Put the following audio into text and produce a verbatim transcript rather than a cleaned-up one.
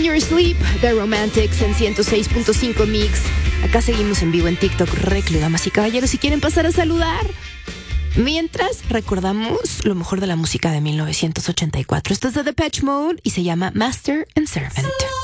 Your Sleep, The Romantics en ciento seis punto cinco Mix. Acá seguimos en vivo en TikTok, Reclu, damas y caballeros, si quieren pasar a saludar. Mientras recordamos lo mejor de la música de mil novecientos ochenta y cuatro. Esto es de Depeche Mode y se llama Master and Servant.